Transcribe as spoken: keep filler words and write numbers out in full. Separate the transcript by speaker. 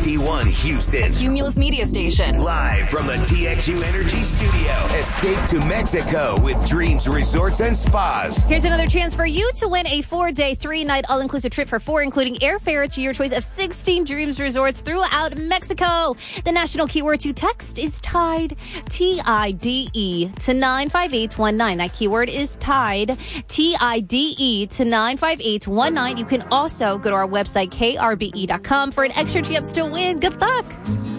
Speaker 1: ninety-one Houston.
Speaker 2: Cumulus Media Station.
Speaker 1: Live from the T X U Energy Studio. Escape to Mexico with Dreams Resorts and Spas.
Speaker 3: Here's another chance for you to win a four-day, three-night all-inclusive trip for four, including airfare to your choice of sixteen Dreams Resorts throughout Mexico. The national keyword to text is TIDE, T I D E, to nine five eight one nine. That keyword is TIDE, T I D E, to nine five eight one nine. You can also go to our website, K R B E dot com, for an extra chance to win. Good luck.